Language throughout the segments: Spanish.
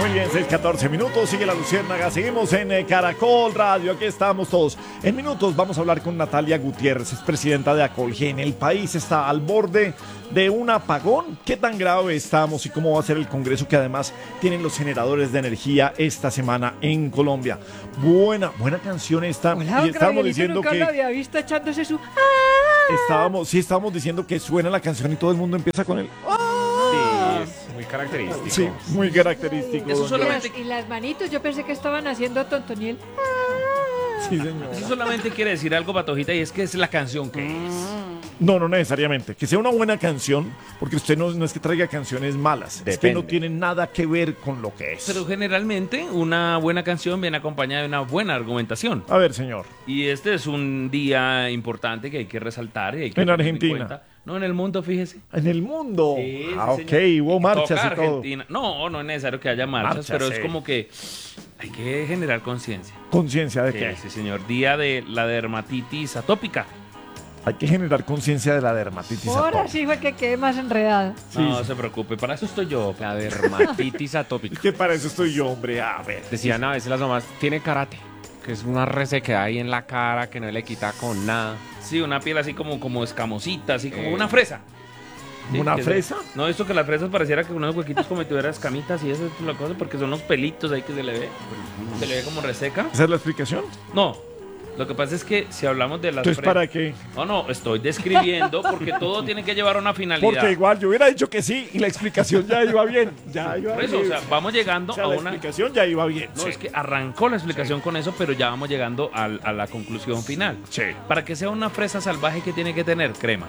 Muy bien, 6:14 sigue la Luciérnaga, seguimos en Caracol Radio, aquí estamos todos. En minutos vamos a hablar con Natalia Gutiérrez, es presidenta de Acolgen. El país está al borde de un apagón. ¿Qué tan grave estamos y cómo va a ser el Congreso que además tienen los generadores de energía esta semana en Colombia? Buena canción esta. Hola, y estábamos diciendo nunca que lo había visto echándose su... estábamos diciendo que suena la canción y todo el mundo empieza con el... Sí, es muy característico. Sí, muy característico. Eso don solamente- George. Y las manitos, yo pensé que estaban haciendo tontoniel. Sí, señor. Eso solamente quiere decir algo, Patojita, y es que es la canción que es. No necesariamente. Que sea una buena canción, porque usted no es que traiga canciones malas, es que Depende. no tiene nada que ver con lo que es. Pero generalmente una buena canción viene acompañada de una buena argumentación. A ver, señor. Y este es un día importante que hay que resaltar y hay que En tener Argentina. cuenta. No, en el mundo, fíjese. En el mundo. Sí, sí, Ok, señor. hubo marchas Toca y todo. Argentina. No es necesario que haya marchas, Marchas, pero sí. es como que hay que generar conciencia. Conciencia de Sí, qué. sí, señor. Día de la dermatitis atópica. Hay que generar conciencia de la dermatitis Ahora atópica. sí fue que quedé más enredada. No se preocupe, para eso estoy yo. La dermatitis atópica. Es que para eso estoy yo, hombre. A ver. Decían a veces las mamás, tiene karate, que es una resequedad ahí en la cara que no le quita con nada. Sí, una piel así como escamosita, así como Eh. una fresa. Sí, ¿Una que fresa? No, esto que las fresas pareciera que unos huequitos como si tuviera escamitas y eso es la cosa, porque son los pelitos ahí que se le ve. Se le ve como reseca. ¿Esa es la explicación? No, lo que pasa es que si hablamos de las Entonces, ¿para qué? No, estoy describiendo porque todo tiene que llevar a una finalidad. Porque igual yo hubiera dicho que sí y la explicación ya iba bien. Ya iba Por eso, bien. o sea, vamos llegando O sea, a la una... explicación ya iba bien. No, sí. es que arrancó la explicación con eso, pero ya vamos llegando a la conclusión final. Sí. Para que sea una fresa salvaje, que tiene que tener crema.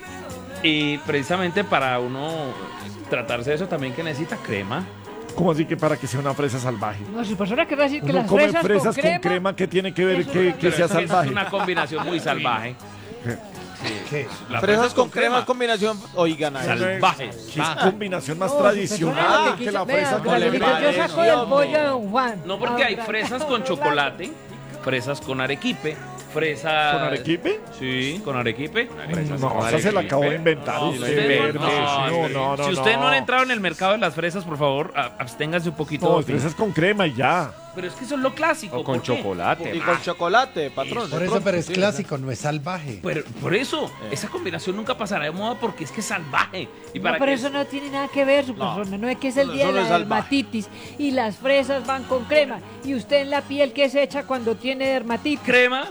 Y precisamente para uno tratarse de eso también que necesita crema. ¿Cómo así que para que sea una fresa salvaje? No, su persona querrá decir que Uno las come fresas, fresas con crema... ¿qué tiene que ver Eso que, no- que sea Pero eso salvaje? Es una combinación muy salvaje. ¿Qué? Las Fresas con crema, combinación. Oigan, a ver. salvaje. ¿Qué es combinación más No, su tradicional persona que lo la que fresa quiso- con vea, crema? yo saco del pollo de Don Juan. No, porque hay Ahora, fresas no, con no, chocolate, fresas con arequipe, fresas... ¿Con arequipe? Sí, con arequipe. No, esa se la acabo de inventar. No, usted. usted si usted no ha entrado en el mercado de las fresas, por favor, absténgase un poquito. No, fresas con crema y ya. Pero es que eso es lo clásico. O con ¿por qué? chocolate. Y con chocolate, patrón. Por de eso, pronto, pero es sí. clásico, no es salvaje. Pero por eso, esa combinación nunca pasará de moda porque es que es salvaje. Y No, para pero que eso no tiene nada que ver, su persona. No es que es el día eso de no la es salvaje. dermatitis y las fresas van con crema. Y usted en la piel, ¿qué se echa cuando tiene dermatitis? crema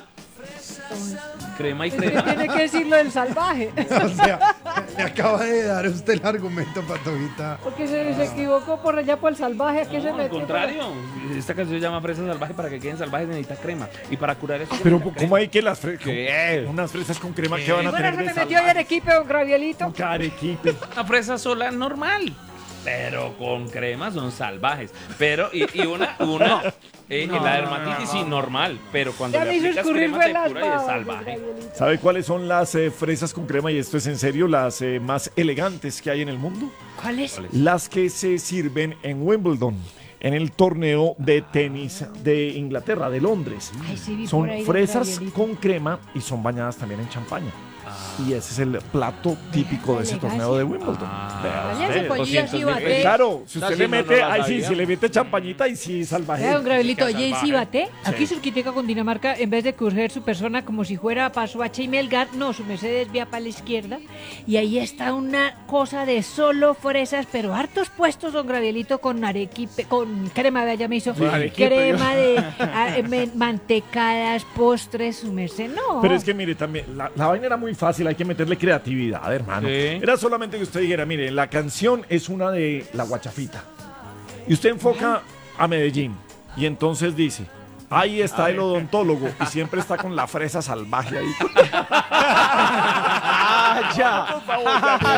y Usted crema. tiene que decirlo del salvaje. O sea, me acaba de dar usted el argumento, Patojita. Porque se equivocó por allá por el salvaje. ¿A qué se No, al metió? contrario, esta canción se llama Fresa Salvaje. Para que queden salvajes necesita crema. Y para curar eso Pero necesita ¿cómo crema. hay que las fresas? Unas fresas con crema que van a Bueno, tener se de me metió salvaje? el equipo de un gravielito. Con arequipe. Una fresa sola normal, pero con crema son salvajes. Pero, y la dermatitis sí normal, pero cuando Ya le me hizo aplicas escurrir crema fue te las cura y es babas, salvaje. gravielito. ¿Sabe cuáles son las fresas con crema? Y esto es en serio, las más elegantes que hay en el mundo. ¿Cuál es? Las que se sirven en Wimbledon, en el torneo de tenis de Inglaterra, de Londres. Ay, sí, vi Son por ahí del fresas gravielito. con crema y son bañadas también en champaña. Y ese es el plato típico de ese elegancia. torneo de Wimbledon. Vea Váyase, usted. pollillo, así 200.000 bate. Claro, si No, usted si le no, mete, no la ahí sí, sabía. si le mete champañita, y sí, salvaje. Vea, un gravelito, Sí, que oye, ¿y si salvaje. bate? Aquí cerquitica con Dinamarca, en vez de coger su persona como si fuera para Soacha y Melgar, no, su Mercedes vía para la izquierda. Y ahí está una cosa de solo fresas, pero hartos puestos, don Gravielito, con arequipe, con crema, vea, ya me hizo arequipe, crema de mantecadas, postres, su merced, no. Pero es que mire, también, la vaina era muy fácil, hay que meterle creatividad, hermano. Sí. Era solamente que usted dijera, mire, la canción es una de La Guachafita. Y usted enfoca a Medellín. Y entonces dice, ahí está el odontólogo. Y siempre está con la fresa salvaje ahí. Ah, ya.